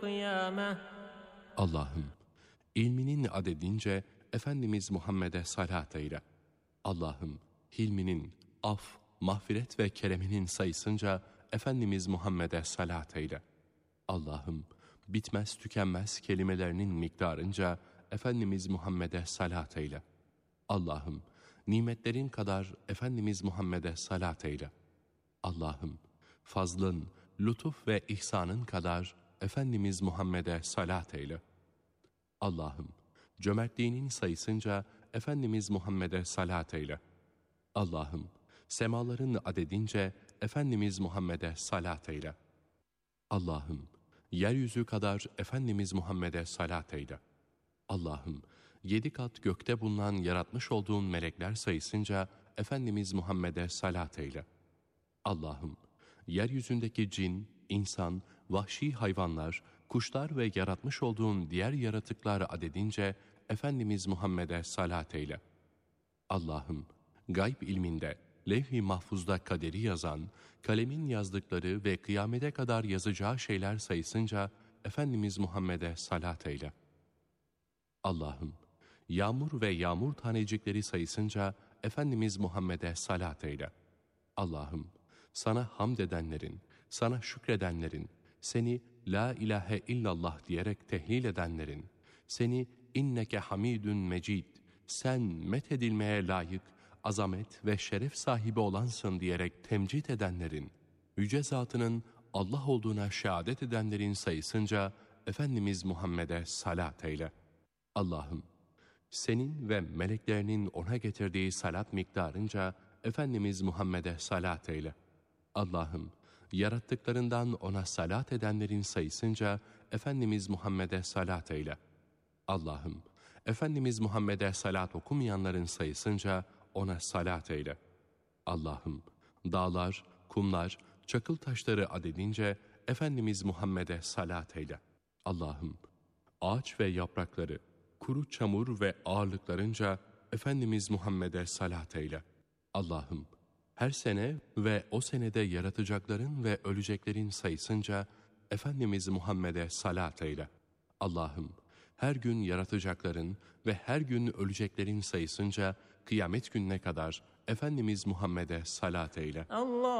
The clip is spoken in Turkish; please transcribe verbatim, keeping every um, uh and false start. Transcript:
القيامة. Allah'ım, ilminin adedince Efendimiz Muhammed'e salat eyle. Allah'ım, hilminin, af, mağfiret ve kereminin sayısınca Efendimiz Muhammed'e salat eyle. Allah'ım, bitmez tükenmez kelimelerinin miktarınca Efendimiz Muhammed'e salat eyle. Allah'ım, nimetlerin kadar Efendimiz Muhammed'e salat eyle. Allah'ım, fazlın, lütuf ve ihsanın kadar Efendimiz Muhammed'e salat eyle. Allah'ım, cömertliğinin sayısınca Efendimiz Muhammed'e salat eyle. Allah'ım, semaların adedince Efendimiz Muhammed'e salat eyle. Allah'ım, yeryüzü kadar Efendimiz Muhammed'e salat eyle. Allah'ım, yedi kat gökte bulunan yaratmış olduğun melekler sayısınca Efendimiz Muhammed'e salat eyle. Allah'ım, yeryüzündeki cin, insan, vahşi hayvanlar, kuşlar ve yaratmış olduğun diğer yaratıklar adedince Efendimiz Muhammed'e salat eyle. Allah'ım, gayb ilminde, levh-i mahfuzda kaderi yazan, kalemin yazdıkları ve kıyamete kadar yazacağı şeyler sayısınca Efendimiz Muhammed'e salat eyle. Allah'ım, yağmur ve yağmur tanecikleri sayısınca Efendimiz Muhammed'e salat eyle. Allah'ım, sana hamd edenlerin, sana şükredenlerin, seni la ilahe illallah diyerek tehlil edenlerin, seni inneke hamidun mecid, sen methedilmeye layık, azamet ve şeref sahibi olansın diyerek temcid edenlerin, yüce zatının Allah olduğuna şehadet edenlerin sayısınca Efendimiz Muhammed'e salat eyle. Allah'ım, senin ve meleklerinin ona getirdiği salat miktarınca Efendimiz Muhammed'e salat eyle. Allah'ım, yarattıklarından ona salat edenlerin sayısınca Efendimiz Muhammed'e salat eyle. Allah'ım, Efendimiz Muhammed'e salat okumayanların sayısınca ona salat eyle. Allah'ım, dağlar, kumlar, çakıl taşları adedince Efendimiz Muhammed'e salat eyle. Allah'ım, ağaç ve yaprakları, kuru çamur ve ağırlıklarınca Efendimiz Muhammed'e salat eyle. Allah'ım, her sene ve o senede yaratacakların ve öleceklerin sayısınca Efendimiz Muhammed'e salat eyle. Allah'ım, her gün yaratacakların ve her gün öleceklerin sayısınca kıyamet gününe kadar Efendimiz Muhammed'e salat eyle. Allah